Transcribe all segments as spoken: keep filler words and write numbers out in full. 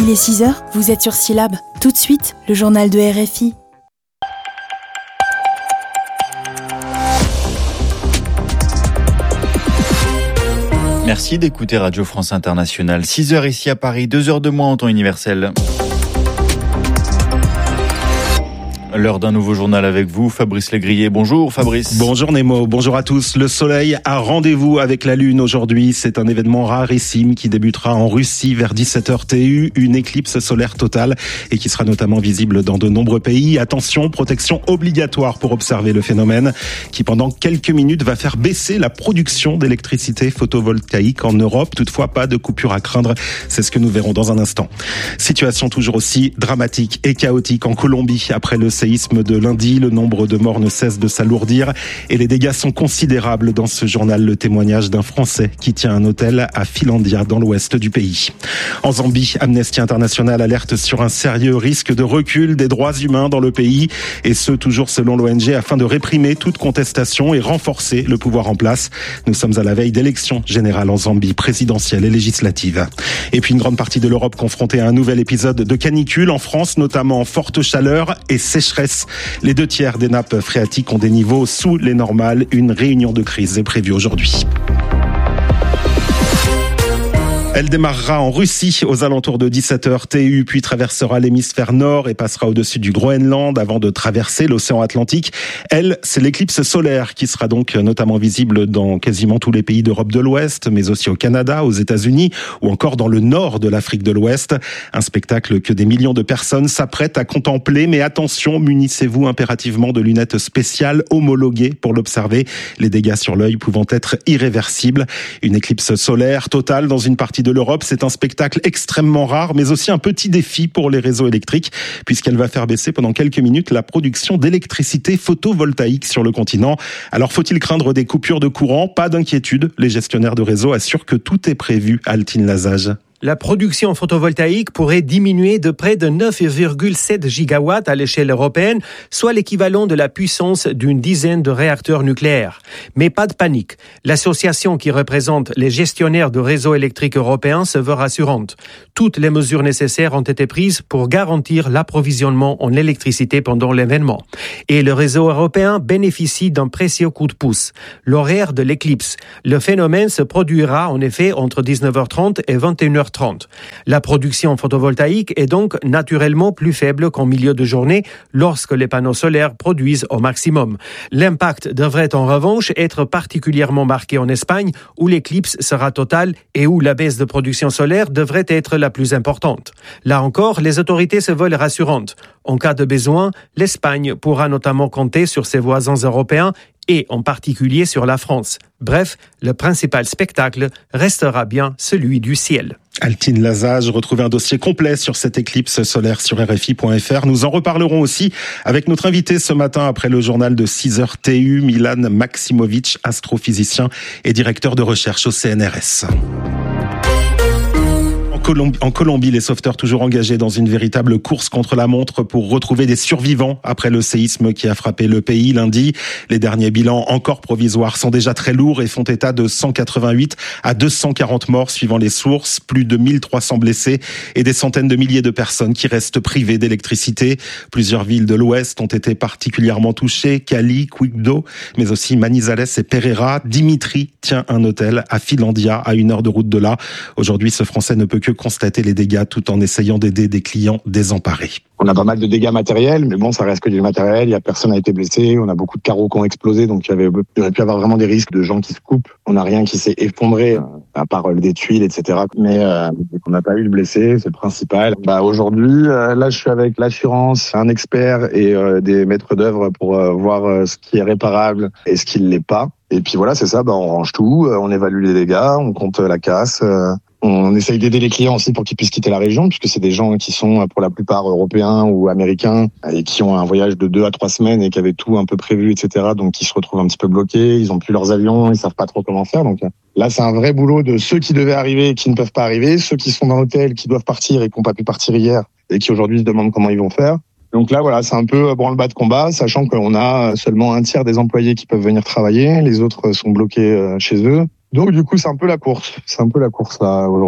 Il est six heures, vous êtes sur Syllab. Tout de suite, le journal de R F I. Merci d'écouter Radio France Internationale. six heures ici à Paris, deux heures de moins en temps universel. L'heure d'un nouveau journal avec vous, Fabrice Légrier. Bonjour Fabrice. Bonjour Nemo, bonjour à tous. Le soleil a rendez-vous avec la lune aujourd'hui. C'est un événement rarissime qui débutera en Russie vers dix-sept heures T U, une éclipse solaire totale et qui sera notamment visible dans de nombreux pays. Attention, protection obligatoire pour observer le phénomène qui pendant quelques minutes va faire baisser la production d'électricité photovoltaïque en Europe. Toutefois, pas de coupure à craindre. C'est ce que nous verrons dans un instant. Situation toujours aussi dramatique et chaotique en Colombie après le séisme de lundi, le nombre de morts ne cesse de s'alourdir et les dégâts sont considérables. Dans ce journal, le témoignage d'un Français qui tient un hôtel à Filandia dans l'ouest du pays. En Zambie, Amnesty International alerte sur un sérieux risque de recul des droits humains dans le pays et ce, toujours selon l'O N G, afin de réprimer toute contestation et renforcer le pouvoir en place. Nous sommes à la veille d'élections générales en Zambie, présidentielles et législatives. Et puis une grande partie de l'Europe confrontée à un nouvel épisode de canicule, en France notamment forte chaleur et sécheresse. Les deux tiers des nappes phréatiques ont des niveaux sous les normales. Une réunion de crise est prévue aujourd'hui. Elle démarrera en Russie aux alentours de dix-sept heures T U, puis traversera l'hémisphère nord et passera au-dessus du Groenland avant de traverser l'océan Atlantique. Elle, c'est l'éclipse solaire qui sera donc notamment visible dans quasiment tous les pays d'Europe de l'Ouest, mais aussi au Canada, aux États-Unis ou encore dans le nord de l'Afrique de l'Ouest. Un spectacle que des millions de personnes s'apprêtent à contempler, mais attention, munissez-vous impérativement de lunettes spéciales homologuées pour l'observer, les dégâts sur l'œil pouvant être irréversibles. Une éclipse solaire totale dans une partie de l'Europe, c'est un spectacle extrêmement rare, mais aussi un petit défi pour les réseaux électriques, puisqu'elle va faire baisser pendant quelques minutes la production d'électricité photovoltaïque sur le continent. Alors faut-il craindre des coupures de courant ? Pas d'inquiétude, les gestionnaires de réseau assurent que tout est prévu. Altine Lazage. La production photovoltaïque pourrait diminuer de près de neuf virgule sept gigawatts à l'échelle européenne, soit l'équivalent de la puissance d'une dizaine de réacteurs nucléaires. Mais pas de panique. L'association qui représente les gestionnaires de réseaux électriques européens se veut rassurante. Toutes les mesures nécessaires ont été prises pour garantir l'approvisionnement en électricité pendant l'événement. Et le réseau européen bénéficie d'un précieux coup de pouce. L'horaire de l'éclipse. Le phénomène se produira en effet entre dix-neuf heures trente et vingt et une heures trente. La production photovoltaïque est donc naturellement plus faible qu'en milieu de journée lorsque les panneaux solaires produisent au maximum. L'impact devrait en revanche être particulièrement marqué en Espagne où l'éclipse sera totale et où la baisse de production solaire devrait être la plus importante. Là encore, les autorités se veulent rassurantes. En cas de besoin, l'Espagne pourra notamment compter sur ses voisins européens et en particulier sur la France. Bref, le principal spectacle restera bien celui du ciel. Altine Lazage, retrouvez un dossier complet sur cette éclipse solaire sur R F I point F R. Nous en reparlerons aussi avec notre invité ce matin après le journal de six heures T U, Milan Maximovic, astrophysicien et directeur de recherche au C N R S. En Colombie, les sauveteurs toujours engagés dans une véritable course contre la montre pour retrouver des survivants après le séisme qui a frappé le pays lundi. Les derniers bilans encore provisoires sont déjà très lourds et font état de cent quatre-vingt-huit à deux cent quarante morts suivant les sources, plus de mille trois cents blessés et des centaines de milliers de personnes qui restent privées d'électricité. Plusieurs villes de l'Ouest ont été particulièrement touchées, Cali, Quibdó, mais aussi Manizales et Pereira. Dimitri tient un hôtel à Filandia, à une heure de route de là. Aujourd'hui, ce Français ne peut que constater les dégâts tout en essayant d'aider des clients désemparés. On a pas mal de dégâts matériels, mais bon, ça reste que du matériel. Il y a personne n'a été blessé. On a beaucoup de carreaux qui ont explosé, donc il y avait, il y aurait pu avoir vraiment des risques de gens qui se coupent. On n'a rien qui s'est effondré, à part des tuiles, et cetera. Mais euh, on n'a pas eu de blessés, c'est le principal. Bah aujourd'hui, euh, là, je suis avec l'assurance, un expert et euh, des maîtres d'œuvre pour euh, voir euh, ce qui est réparable et ce qui ne l'est pas. Et puis voilà, c'est ça. Bah on range tout, on évalue les dégâts, on compte la casse. Euh, On essaye d'aider les clients aussi pour qu'ils puissent quitter la région, puisque c'est des gens qui sont pour la plupart européens ou américains et qui ont un voyage de deux à trois semaines et qui avaient tout un peu prévu, et cetera. Donc qui se retrouvent un petit peu bloqués, ils ont plus leurs avions, ils savent pas trop comment faire. Donc là, c'est un vrai boulot de ceux qui devaient arriver et qui ne peuvent pas arriver, ceux qui sont dans l'hôtel, qui doivent partir et qui n'ont pas pu partir hier et qui aujourd'hui se demandent comment ils vont faire. Donc là, voilà, c'est un peu branle-bas de combat, sachant qu'on a seulement un tiers des employés qui peuvent venir travailler, les autres sont bloqués chez eux. Donc du coup, c'est un peu la course. C'est un peu la course là aujourd'hui.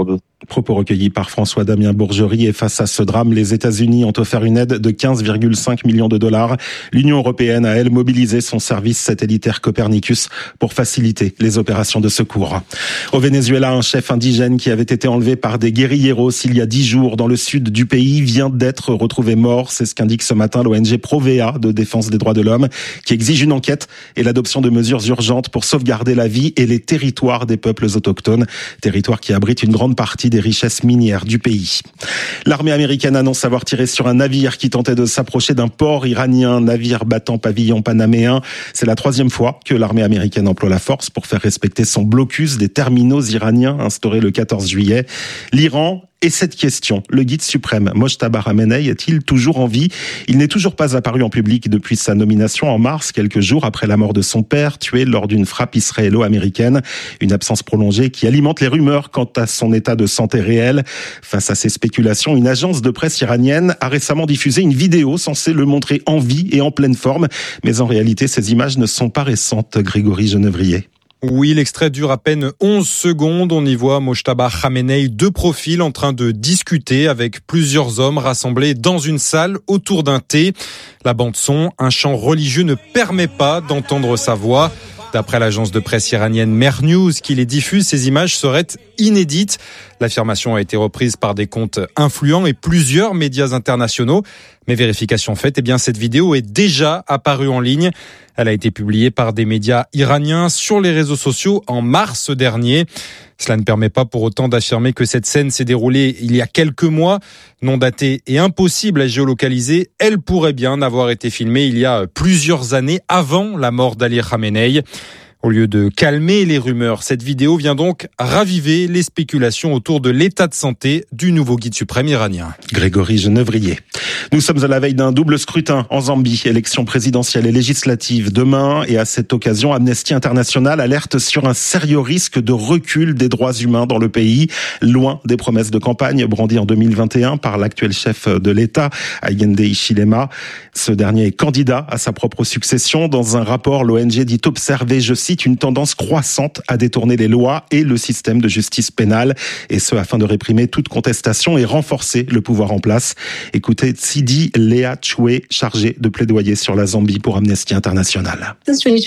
Propos recueillis par François-Damien Bourgerie. Et face à ce drame, les États-Unis ont offert une aide de quinze virgule cinq millions de dollars. L'Union européenne a, elle, mobilisé son service satellitaire Copernicus pour faciliter les opérations de secours. Au Venezuela, un chef indigène qui avait été enlevé par des guérilleros il y a dix jours dans le sud du pays vient d'être retrouvé mort. C'est ce qu'indique ce matin l'O N G Provea de défense des droits de l'homme, qui exige une enquête et l'adoption de mesures urgentes pour sauvegarder la vie et les territoires des peuples autochtones, territoires qui abritent une grande partie des richesses minières du pays. L'armée américaine annonce avoir tiré sur un navire qui tentait de s'approcher d'un port iranien, navire battant pavillon panaméen. C'est la troisième fois que l'armée américaine emploie la force pour faire respecter son blocus des terminaux iraniens instauré le quatorze juillet. L'Iran et cette question, le guide suprême Mojtaba Khamenei est-il toujours en vie ? Il n'est toujours pas apparu en public depuis sa nomination en mars, quelques jours après la mort de son père, tué lors d'une frappe israélo-américaine. Une absence prolongée qui alimente les rumeurs quant à son état de santé réel. Face à ces spéculations, une agence de presse iranienne a récemment diffusé une vidéo censée le montrer en vie et en pleine forme. Mais en réalité, ces images ne sont pas récentes, Grégory Genevrier. Oui, l'extrait dure à peine onze secondes. On y voit Mojtaba Khamenei de profil en train de discuter avec plusieurs hommes rassemblés dans une salle autour d'un thé. La bande-son, un chant religieux ne permet pas d'entendre sa voix. D'après l'agence de presse iranienne Mer News qui les diffuse, ces images seraient inédites. L'affirmation a été reprise par des comptes influents et plusieurs médias internationaux. Mais vérification faite, eh bien cette vidéo est déjà apparue en ligne. Elle a été publiée par des médias iraniens sur les réseaux sociaux en mars dernier. Cela ne permet pas pour autant d'affirmer que cette scène s'est déroulée il y a quelques mois. Non datée et impossible à géolocaliser, elle pourrait bien avoir été filmée il y a plusieurs années avant la mort d'Ali Khamenei. Au lieu de calmer les rumeurs, cette vidéo vient donc raviver les spéculations autour de l'état de santé du nouveau guide suprême iranien. Grégory Genevrier. Nous sommes à la veille d'un double scrutin en Zambie, élections présidentielles et législatives demain. Et à cette occasion, Amnesty International alerte sur un sérieux risque de recul des droits humains dans le pays, loin des promesses de campagne brandies en deux mille vingt et un par l'actuel chef de l'État, Hakainde Hichilema. Ce dernier est candidat à sa propre succession. Dans un rapport, l'O N G dit observer, je cite, une tendance croissante à détourner les lois et le système de justice pénale, et ce afin de réprimer toute contestation et renforcer le pouvoir en place. Écoutez Sidi Léa Choué, chargée de plaidoyer sur la Zambie pour Amnesty International.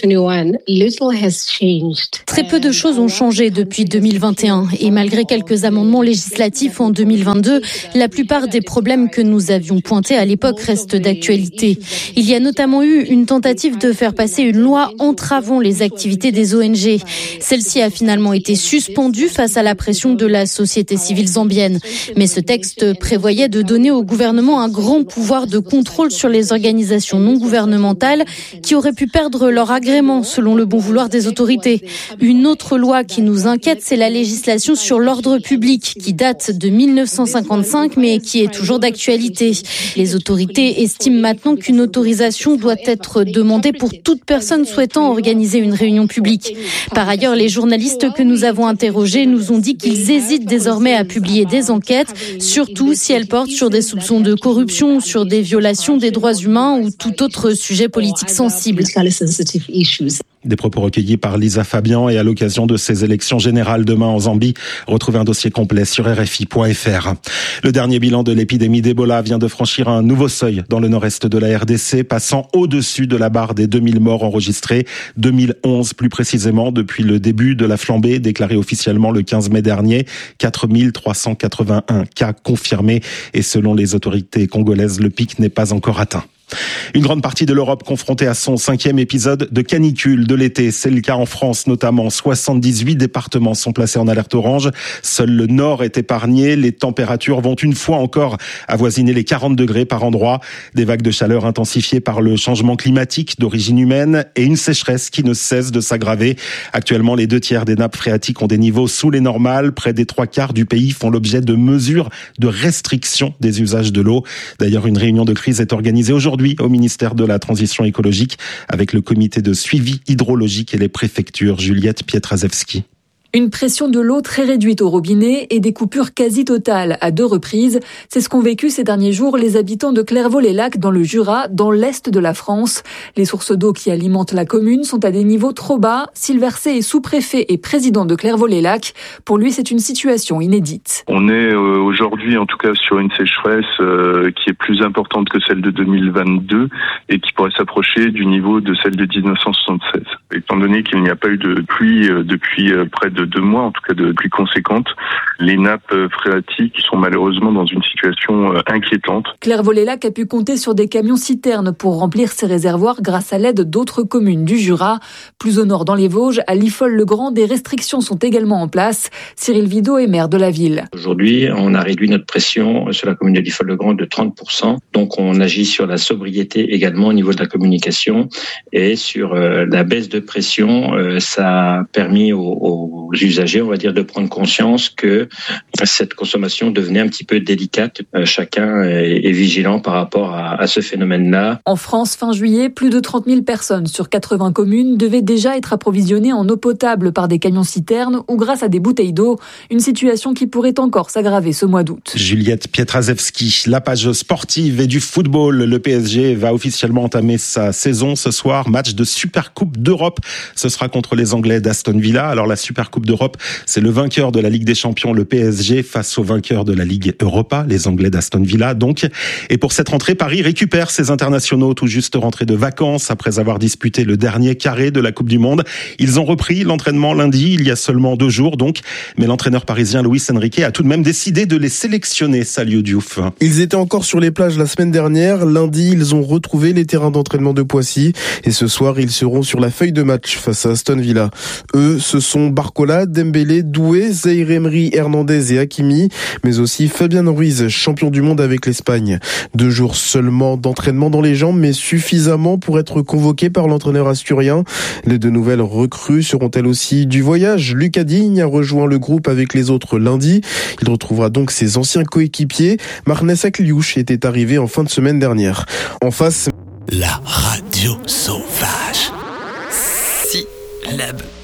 Très peu de choses ont changé depuis deux mille vingt et un, et malgré quelques amendements législatifs en deux mille vingt-deux, la plupart des problèmes que nous avions pointés à l'époque restent d'actualité. Il y a notamment eu une tentative de faire passer une loi entravant les activités des O N G. Celle-ci a finalement été suspendue face à la pression de la société civile zambienne. Mais ce texte prévoyait de donner au gouvernement un grand pouvoir de contrôle sur les organisations non gouvernementales qui auraient pu perdre leur agrément selon le bon vouloir des autorités. Une autre loi qui nous inquiète, c'est la législation sur l'ordre public qui date de mille neuf cent cinquante-cinq mais qui est toujours d'actualité. Les autorités estiment maintenant qu'une autorisation doit être demandée pour toute personne souhaitant organiser une réunion publique. Par ailleurs, les journalistes que nous avons interrogés nous ont dit qu'ils hésitent désormais à publier des enquêtes, surtout si elles portent sur des soupçons de corruption, sur des violations des droits humains ou tout autre sujet politique sensible. Des propos recueillis par Lisa Fabian et à l'occasion de ces élections générales demain en Zambie. Retrouvez un dossier complet sur R F I point F R. Le dernier bilan de l'épidémie d'Ebola vient de franchir un nouveau seuil dans le nord-est de la R D C, passant au-dessus de la barre des deux mille morts enregistrés. deux mille onze plus précisément, depuis le début de la flambée déclarée officiellement le quinze mai dernier. quatre mille trois cent quatre-vingt-un cas confirmés et selon les autorités congolaises, le pic n'est pas encore atteint. Une grande partie de l'Europe confrontée à son cinquième épisode de canicule de l'été. C'est le cas en France notamment. soixante-dix-huit départements sont placés en alerte orange. Seul le nord est épargné. Les températures vont une fois encore avoisiner les quarante degrés par endroit. Des vagues de chaleur intensifiées par le changement climatique d'origine humaine et une sécheresse qui ne cesse de s'aggraver. Actuellement, les deux tiers des nappes phréatiques ont des niveaux sous les normales. Près des trois quarts du pays font l'objet de mesures de restriction des usages de l'eau. D'ailleurs, une réunion de crise est organisée aujourd'hui au ministère de la Transition écologique avec le comité de suivi hydrologique et les préfectures. Juliette Pietraszewski. Une pression de l'eau très réduite au robinet et des coupures quasi totales à deux reprises. C'est ce qu'ont vécu ces derniers jours les habitants de Clairvaux-les-Lacs dans le Jura, dans l'est de la France. Les sources d'eau qui alimentent la commune sont à des niveaux trop bas. Sylvain Verset est sous-préfet et président de Clairvaux-les-Lacs. Pour lui, c'est une situation inédite. On est euh, aujourd'hui en tout cas sur une sécheresse euh, qui est plus importante que celle de deux mille vingt-deux et qui pourrait s'approcher du niveau de celle de dix-neuf cent soixante-seize. Étant donné qu'il n'y a pas eu de pluie euh, depuis euh, près de deux mois, en tout cas de pluie conséquente, les nappes phréatiques sont malheureusement dans une situation euh, inquiétante. Clairvaux-les-Lacs a pu compter sur des camions-citernes pour remplir ses réservoirs grâce à l'aide d'autres communes du Jura. Plus au nord dans les Vosges, à Liffol-le-Grand, des restrictions sont également en place. Cyril Vido est maire de la ville. Aujourd'hui, on a réduit notre pression sur la commune de Liffol-le-Grand de trente pour cent. Donc, on agit sur la sobriété également au niveau de la communication et sur euh, la baisse de pression. Euh, ça a permis aux, aux usagers, on va dire, de prendre conscience que cette consommation devenait un petit peu délicate. Euh, chacun est, est vigilant par rapport à, à ce phénomène-là. En France, fin juillet, plus de trente mille personnes sur quatre-vingts communes devaient déjà être approvisionnées en eau potable par des camions-citernes ou grâce à des bouteilles d'eau. Une situation qui pourrait encore s'aggraver ce mois d'août. Juliette Pietraszewski, la page sportive et du football. Le P S G va officiellement entamer sa saison ce soir. Match de Supercoupe d'Europe. Ce sera contre les Anglais d'Aston Villa. Alors la Supercoupe d'Europe, c'est le vainqueur de la Ligue des Champions, le P S G, face au vainqueur de la Ligue Europa, les Anglais d'Aston Villa donc. Et pour cette rentrée, Paris récupère ses internationaux tout juste rentrés de vacances après avoir disputé le dernier carré de la Coupe du Monde. Ils ont repris l'entraînement lundi, il y a seulement deux jours donc. Mais l'entraîneur parisien Luis Enrique a tout de même décidé de les sélectionner, Salio Diouf. Ils étaient encore sur les plages la semaine dernière. Lundi, ils ont retrouvé les terrains d'entraînement de Poissy. Et ce soir, ils seront sur la feuille de match face à Aston Villa. Eux, ce sont Barcola, Dembélé, Doué, Zaïre Emery, Hernandez et Hakimi. Mais aussi Fabian Ruiz, champion du monde avec l'Espagne. Deux jours seulement d'entraînement dans les jambes, mais suffisamment pour être convoqué par l'entraîneur asturien. Les deux nouvelles recrues seront-elles aussi du voyage? Lucas Digne a rejoint le groupe avec les autres lundi. Il retrouvera donc ses anciens coéquipiers. Marnes Akliouche était arrivé en fin de semaine dernière. En face, la radio sauvage. Si Lab.